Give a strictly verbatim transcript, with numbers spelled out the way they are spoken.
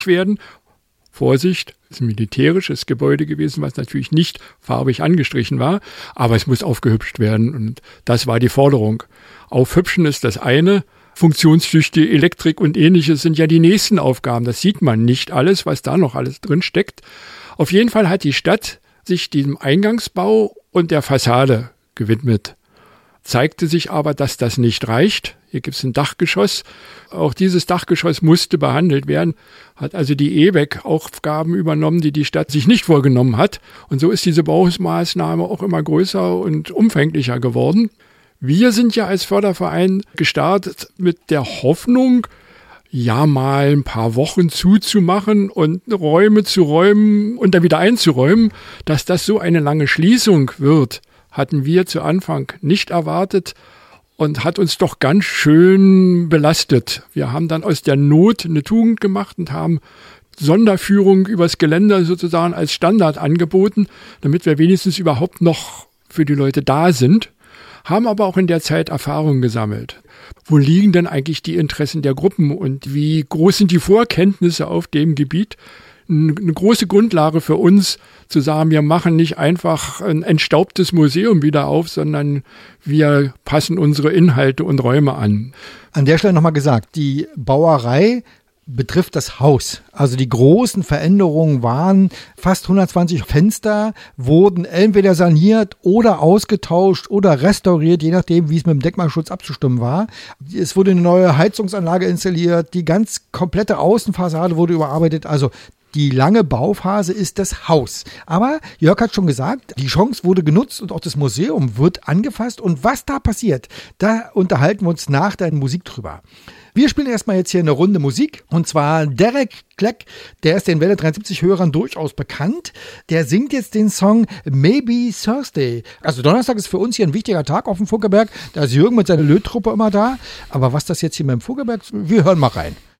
aufgehübscht werden. Vorsicht, es ist ein militärisches Gebäude gewesen, was natürlich nicht farbig angestrichen war, aber es muss aufgehübscht werden und das war die Forderung. Aufhübschen ist das eine, funktionstüchtige Elektrik und Ähnliches sind ja die nächsten Aufgaben. Das sieht man nicht alles, was da noch alles drin steckt. Auf jeden Fall hat die Stadt sich diesem Eingangsbau und der Fassade gewidmet. Zeigte sich aber, dass das nicht reicht. Hier gibt es ein Dachgeschoss. Auch dieses Dachgeschoss musste behandelt werden. Hat also die E W E C Aufgaben übernommen, die die Stadt sich nicht vorgenommen hat. Und so ist diese Baumaßnahme auch immer größer und umfänglicher geworden. Wir sind ja als Förderverein gestartet mit der Hoffnung, ja mal ein paar Wochen zuzumachen und Räume zu räumen und dann wieder einzuräumen. Dass das so eine lange Schließung wird, hatten wir zu Anfang nicht erwartet und hat uns doch ganz schön belastet. Wir haben dann aus der Not eine Tugend gemacht und haben Sonderführung übers Geländer sozusagen als Standard angeboten, damit wir wenigstens überhaupt noch für die Leute da sind, haben aber auch in der Zeit Erfahrungen gesammelt. Wo liegen denn eigentlich die Interessen der Gruppen und wie groß sind die Vorkenntnisse auf dem Gebiet? Eine große Grundlage für uns, zu sagen, wir machen nicht einfach ein entstaubtes Museum wieder auf, sondern wir passen unsere Inhalte und Räume an. An der Stelle nochmal gesagt, die Bauerei betrifft das Haus. Also die großen Veränderungen waren, fast hundertzwanzig Fenster wurden entweder saniert oder ausgetauscht oder restauriert, je nachdem, wie es mit dem Denkmalschutz abzustimmen war. Es wurde eine neue Heizungsanlage installiert, die ganz komplette Außenfassade wurde überarbeitet. Also die lange Bauphase ist das Haus. Aber Jörg hat schon gesagt, die Chance wurde genutzt und auch das Museum wird angefasst. Und was da passiert, da unterhalten wir uns nach der Musik drüber. Wir spielen erstmal jetzt hier eine Runde Musik und zwar Derek Kleck, der ist den Welle dreiundsiebzig-Hörern durchaus bekannt. Der singt jetzt den Song Maybe Thursday. Also Donnerstag ist für uns hier ein wichtiger Tag auf dem Funkerberg. Da ist Jürgen mit seiner Löttruppe immer da. Aber was das jetzt hier mit dem Funkerberg, wir hören mal rein.